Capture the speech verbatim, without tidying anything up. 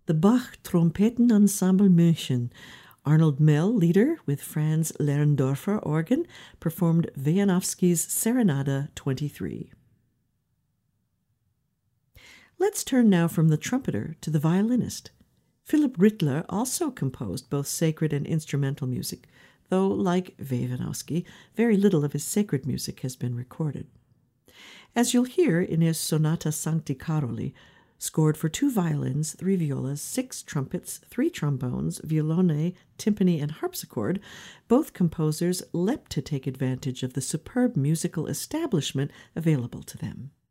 The Bach Trompetenensemble München. Arnold Mell, leader, with Franz Lerndorfer organ, performed Wieniawski's Serenada twenty-three. Let's turn now from the trumpeter to the violinist. Philipp Rittler also composed both sacred and instrumental music, though, like Wieniawski, very little of his sacred music has been recorded. As you'll hear in his Sonata Sancti Caroli, scored for two violins, three violas, six trumpets, three trombones, violone, timpani, and harpsichord, both composers leapt to take advantage of the superb musical establishment available to them.